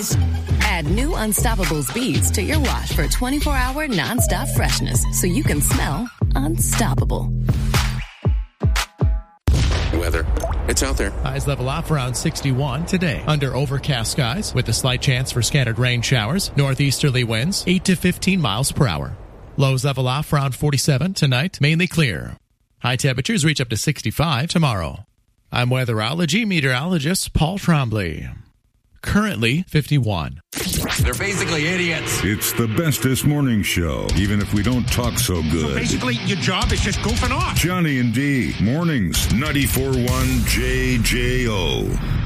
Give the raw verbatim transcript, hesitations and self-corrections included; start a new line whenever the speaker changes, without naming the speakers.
Add new Unstoppable Beads to your wash for twenty-four hour nonstop freshness so you can smell unstoppable.
Weather. It's out there.
Highs level off around sixty-one today. Under overcast skies with a slight chance for scattered rain showers. Northeasterly winds eight to fifteen miles per hour. Lows level off around forty-seven tonight. Mainly clear. High temperatures reach up to sixty-five tomorrow. I'm weatherology meteorologist Paul Trombley. Currently fifty-one.
They're basically idiots.
It's the bestest morning show, even if we don't talk so good.
So basically, your job is just goofing off.
Johnny and D, mornings, ninety-four point one J J O.